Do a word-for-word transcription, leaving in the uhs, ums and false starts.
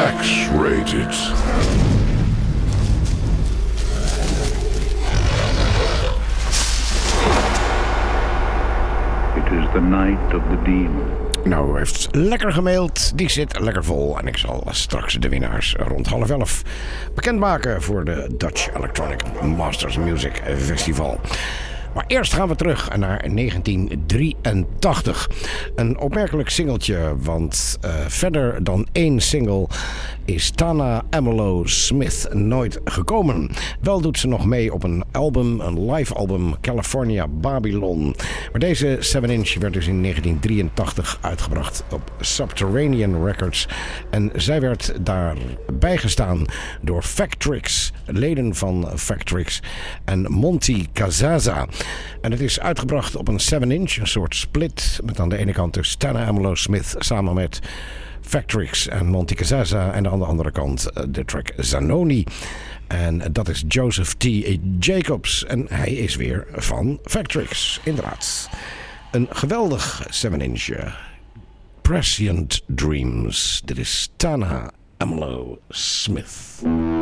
X-rated. It is the night of the demon. Nou, u heeft lekker gemaild. Die zit lekker vol. En ik zal straks de winnaars rond half elf bekendmaken voor de Dutch Electronic Masters Music Festival. Maar eerst gaan we terug naar negentien drieëntachtig. Een opmerkelijk singeltje, want uh, verder dan één single is Tana Amelo Smith nooit gekomen. Wel doet ze nog mee op een album, een live album, California Babylon. Maar deze seven inch werd dus in negentien drieëntachtig uitgebracht op Subterranean Records. En zij werd daar bijgestaan door Factrix, leden van Factrix en Monty Kazaza. En het is uitgebracht op een seven inch, een soort split, met aan de ene kant dus Tana Amelo Smith samen met Factrix en Monty Kazaza en aan de andere kant de track Zanoni. En dat is Joseph T. Jacobs en hij is weer van Factrix, inderdaad. Een geweldig seven inch. Prescient Dreams. Dit is Tana Amelo Smith.